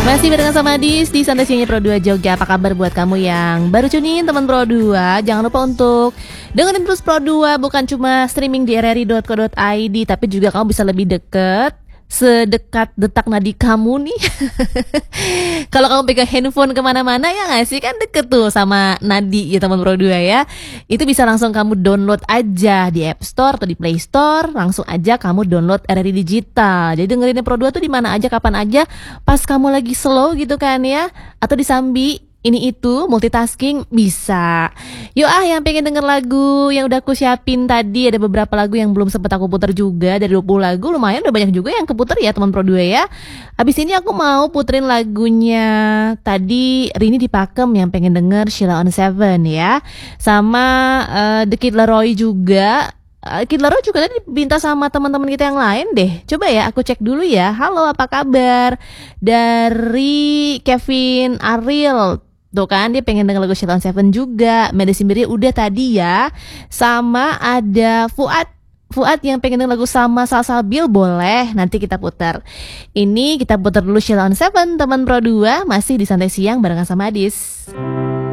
Masih barengan sama Adis di Santai Siangnya Pro 2 Jogja. Apa kabar buat kamu yang baru tune in, teman Pro 2? Jangan lupa untuk dengerin terus Pro 2, bukan cuma streaming di rri.co.id, tapi juga kamu bisa lebih deket, sedekat detak nadi kamu nih. Kalau kamu pegang handphone kemana-mana, ya nggak sih, kan deket tuh sama nadi ya teman Pro 2 ya. Itu bisa langsung kamu download aja di App Store atau di Play Store. Langsung aja kamu download RRI Digital. Jadi dengerin Pro 2 tuh di mana aja, kapan aja, pas kamu lagi slow gitu kan ya, atau disambi ini itu multitasking bisa. Yuk yang pengen denger lagu yang udah aku siapin tadi, ada beberapa lagu yang belum sempet aku puter juga. Dari 20 lagu lumayan udah banyak juga yang keputer ya teman Pro 2 ya. Abis ini aku mau puterin lagunya tadi Rini di Pakem yang pengen denger Sheila on 7 ya. Sama The Kid Laroi juga. Kid Laroi juga tadi minta sama teman-teman kita yang lain deh. Coba ya aku cek dulu ya. Halo, apa kabar? Dari Kevin Ariel. Tuh kan dia pengen denger lagu Sheila on 7 juga. Medicine Berry udah tadi ya. Sama ada Fuad yang pengen denger lagu sama Salsabil, boleh nanti kita putar. Ini kita putar dulu Sheila on 7 teman Pro 2, masih di Santai Siang barengan sama Adis.